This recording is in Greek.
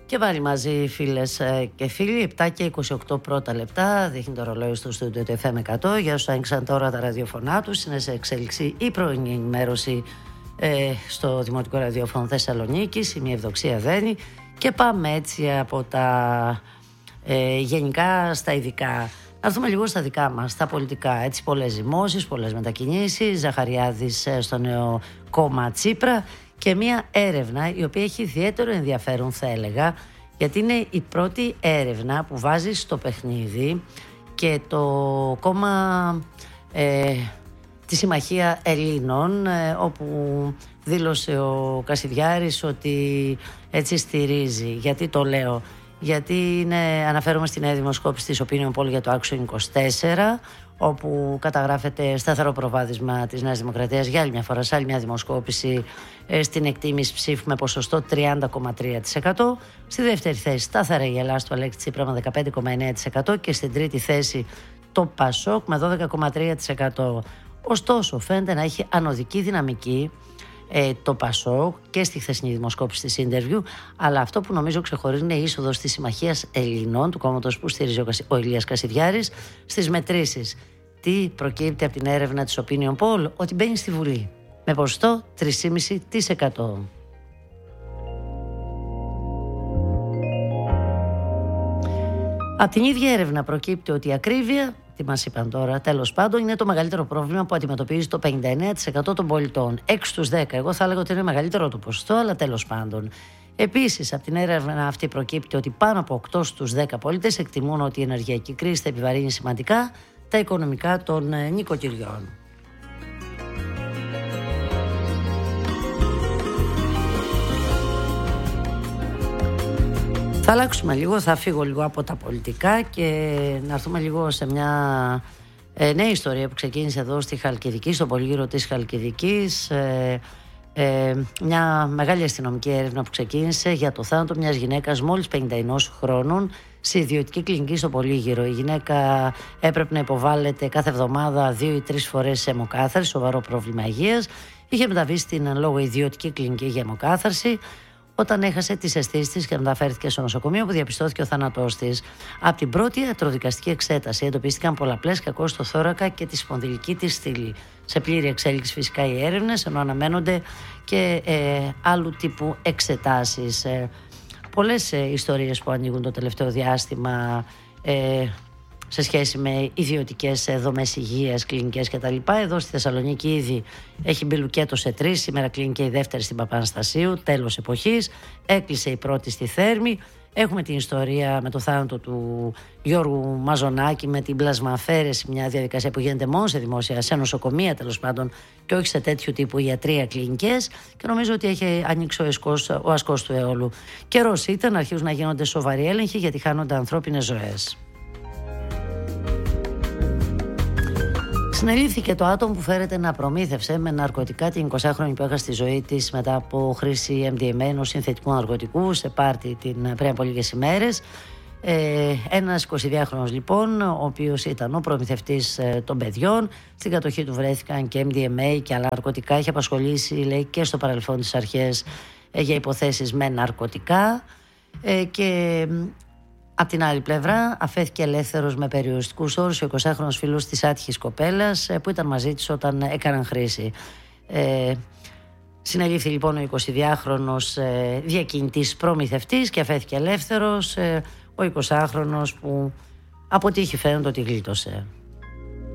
Και πάλι μαζί, φίλες και φίλοι, 7 και 28 πρώτα λεπτά. Δείχνει το ρολόι στο στούντιο του FM 100. Για όσους άνοιξαν τώρα τα ραδιοφωνά τους, είναι σε εξέλιξη η πρωινή ενημέρωση στο Δημοτικό Ραδιόφωνο Θεσσαλονίκης. Η μία Ευδοξία Δένη. Και πάμε έτσι από τα γενικά στα ειδικά. Να δούμε λίγο στα δικά μας, στα πολιτικά. Έτσι, πολλές ζυμώσεις, πολλές μετακινήσεις. Ζαχαριάδης στο νέο κόμμα Τσίπρα. Και μια έρευνα η οποία έχει ιδιαίτερο ενδιαφέρον, θα έλεγα, γιατί είναι η πρώτη έρευνα που βάζει στο παιχνίδι και το κόμμα τη Συμμαχία Ελλήνων, όπου δήλωσε ο Κασιδιάρης ότι έτσι στηρίζει. Γιατί το λέω? Γιατί αναφέρομαι στη νέα δημοσκόπηση της Opinion Poll για το Action 24, όπου καταγράφεται σταθερό προβάδισμα της Νέας Δημοκρατίας για άλλη μια φορά σε άλλη μια δημοσκόπηση στην εκτίμηση ψήφου με ποσοστό 30,3%. Στη δεύτερη θέση σταθερά η Ελλάδα του Αλέξη Τσίπρα με 15,9% και στην τρίτη θέση το Πασόκ με 12,3%. Ωστόσο φαίνεται να έχει ανωδική δυναμική το Πασόκ και στη χθεσινή δημοσκόπηση της Interview, αλλά αυτό που νομίζω ξεχωρίζει είναι η είσοδος της Συμμαχίας Ελλήνων, του κόμματος που στηρίζει ο Ηλίας Κασιδιάρης, στις μετρήσεις. Τι προκύπτει από την έρευνα της Opinion Poll? Ότι μπαίνει στη Βουλή με ποσοστό 3,5%. Από την ίδια έρευνα προκύπτει ότι η ακρίβεια, τι μας είπαν τώρα, τέλος πάντων, είναι το μεγαλύτερο πρόβλημα που αντιμετωπίζει το 59% των πολιτών. 6 στους 10. Εγώ θα έλεγα ότι είναι μεγαλύτερο το ποσοστό, αλλά τέλος πάντων. Επίσης, από την έρευνα αυτή προκύπτει ότι πάνω από 8 στους 10 πολίτες εκτιμούν ότι η ενεργειακή κρίση θα επιβαρύνει σημαντικά τα οικονομικά των νοικοκυριών. Θα αλλάξουμε λίγο, θα φύγω λίγο από τα πολιτικά και να έρθουμε λίγο σε μια νέα ιστορία που ξεκίνησε εδώ στη Χαλκιδική, στον πολύγυρο της Χαλκιδικής. Μια μεγάλη αστυνομική έρευνα που ξεκίνησε για το θάνατο μιας γυναίκας μόλις 51 χρόνων σε ιδιωτική κλινική στο πολύγυρο. Η γυναίκα έπρεπε να υποβάλλεται κάθε εβδομάδα 2 ή 3 φορές σε αιμοκάθαρση, σοβαρό πρόβλημα υγείας. Είχε μεταβεί στην εν λόγω ιδιωτική κλινική για αιμοκάθαρση, όταν έχασε τις αισθήσεις της και μεταφέρθηκε στο νοσοκομείο, που διαπιστώθηκε ο θάνατός της. Από την πρώτη ιατροδικαστική εξέταση εντοπίστηκαν πολλαπλές κακώσεις στο θώρακα και τη σπονδυλική της στήλη. Σε πλήρη εξέλιξη φυσικά οι έρευνες, ενώ αναμένονται και άλλου τύπου εξετάσεις. Πολλές ιστορίες που ανοίγουν το τελευταίο διάστημα σε σχέση με ιδιωτικές δομές υγείας, κλινικές κτλ. Εδώ στη Θεσσαλονίκη ήδη έχει μπει λουκέτο σε 3. Σήμερα κλείνει και η δεύτερη στην Παπαναστασίου, τέλος εποχής. Έκλεισε η πρώτη στη Θέρμη. Έχουμε την ιστορία με το θάνατο του Γιώργου Μαζονάκη, με την πλασμαφέρεση, μια διαδικασία που γίνεται μόνο σε δημόσια, σε νοσοκομεία τέλος πάντων, και όχι σε τέτοιου τύπου ιατρία κλινικές. Και νομίζω ότι έχει ανοίξει ο ασκός του αιώλου. Καιρός ήταν να αρχίζουν να γίνονται σοβαροί έλεγχοι, γιατί χάνονται ανθρώπινες ζωές. Συνελήφθηκε το άτομο που φέρεται να προμήθευσε με ναρκωτικά την 20χρονη που έχασε τη ζωή της μετά από χρήση MDMA, ενός συνθετικού ναρκωτικού, σε πάρτι πριν από λίγες ημέρες. Ένας 22χρονος λοιπόν, ο οποίος ήταν ο προμηθευτής των παιδιών. Στην κατοχή του βρέθηκαν και MDMA και άλλα ναρκωτικά. Είχε απασχολήσει, λέει, και στο παρελθόν τις αρχές για υποθέσεις με ναρκωτικά. Και απ' την άλλη πλευρά αφέθηκε ελεύθερος με περιοριστικούς όρους ο 20χρονος φίλος της άτυχης κοπέλας που ήταν μαζί της όταν έκαναν χρήση. Συνελήφθη λοιπόν ο 22χρονος διακινητής προμηθευτής και αφέθηκε ελεύθερος ο 20χρονος που από τύχη φαίνεται ότι γλίτωσε.